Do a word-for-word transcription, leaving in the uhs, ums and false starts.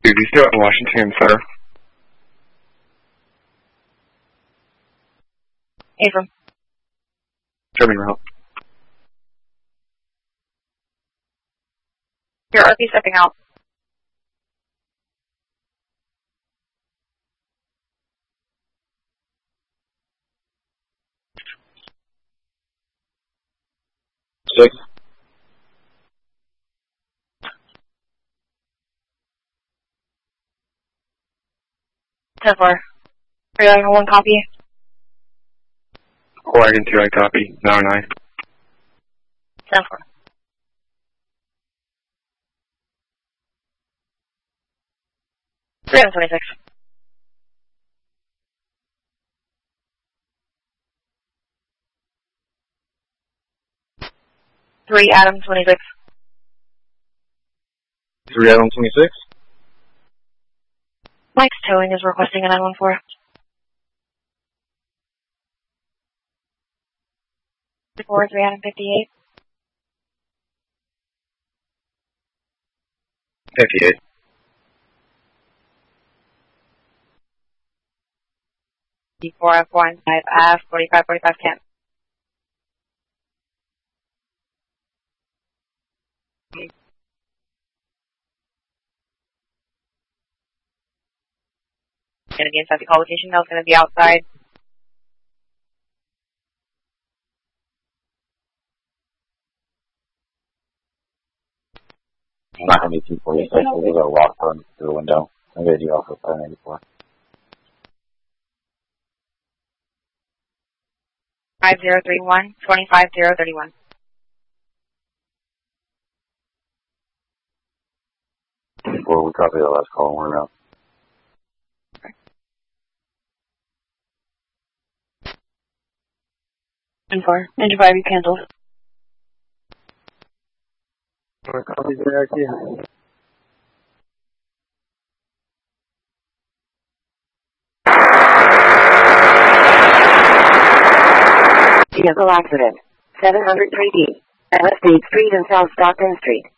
Dude, he's still in Washington, sir. Abram. German route. Your R P stepping out. Six. ten four. Three Wagon one copy. Wagon two, I copy. nine nine. ten four. three Adam twenty-six. three Adam twenty-six. Three Adam twenty-six. Mike's towing is requesting a nine one four. four three Adam fifty-eight. Fifty-eight. D four F one five F forty-five forty-five camp. Gonna be inside the call location. That was gonna be outside. I'm not gonna be two forty-six. We'll go walk through the window. I'm gonna do also five ninety-four. five zero three one twenty-five zero thirty-one. Before we copy the last call, we're out. And four. Engine five, you canceled. Four copies in there too. Vehicle accident. seven hundred three D. West eighth Street and South Stockton Street.